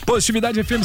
Positividade FM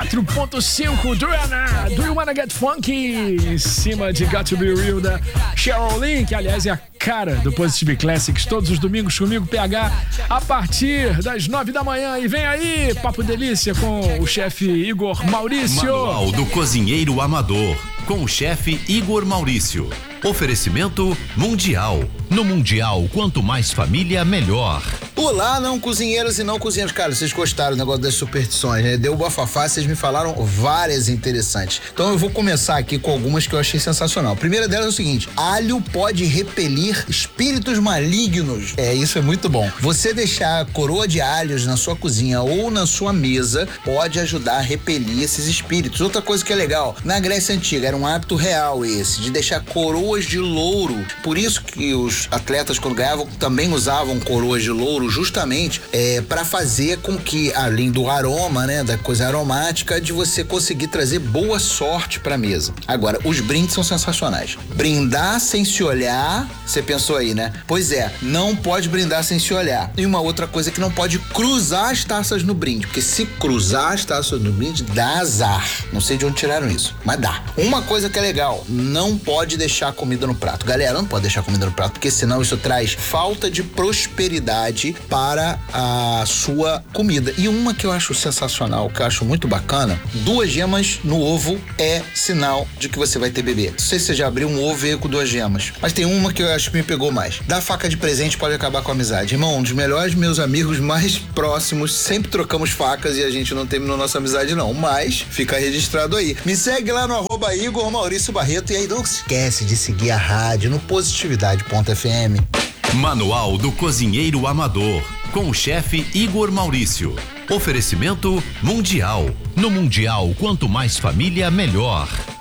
104.5. Do you wanna get funky? Em cima de Got to Be Real da Cheryl Lynn, que aliás é a cara do Positive Classics, todos os domingos comigo, PH, a partir das 9 da manhã. E vem aí, Papo Delícia com o chefe Igor Maurício. Manual do Cozinheiro Amador, com o chefe Igor Maurício. Oferecimento Mundial. No Mundial, quanto mais família, melhor. Olá, não cozinheiros e não cozinheiros. Cara, vocês gostaram do negócio das superstições, né? Deu bafafá, vocês me falaram várias interessantes. Então eu vou começar aqui com algumas que eu achei sensacional. A primeira delas é o seguinte: alho pode repelir espíritos malignos. Isso é muito bom. Você deixar coroa de alhos na sua cozinha ou na sua mesa pode ajudar a repelir esses espíritos. Outra coisa que é legal, na Grécia Antiga era um hábito real esse, de deixar coroas de louro. Por isso que os atletas, quando ganhavam, também usavam coroas de louro, justamente para fazer com que, além do aroma, né, da coisa aromática, de você conseguir trazer boa sorte pra mesa. Agora, os brindes são sensacionais. Brindar sem se olhar, você pensou aí, né? Pois é, não pode brindar sem se olhar. E uma outra coisa é que não pode cruzar as taças no brinde, porque se cruzar as taças no brinde, dá azar. Não sei de onde tiraram isso, mas dá. Uma coisa que é legal, não pode deixar comida no prato. Galera, não pode deixar comida no prato, porque senão isso traz falta de prosperidade para a sua comida. E uma que eu acho sensacional, que eu acho muito bacana: 2 gemas no ovo é sinal de que você vai ter bebê. Não sei se você já abriu um ovo e veio com 2 gemas, mas tem uma que eu acho que me pegou mais. Dar faca de presente pode acabar com a amizade. Irmão, um dos melhores meus amigos mais próximos, sempre trocamos facas e a gente não terminou nossa amizade não, mas fica registrado aí. Me segue lá no @Igor Maurício Barreto e aí não esquece de seguir a rádio no positividade.fm. Manual do Cozinheiro Amador, com o chefe Igor Maurício. Oferecimento Mundial. No Mundial, quanto mais família, melhor.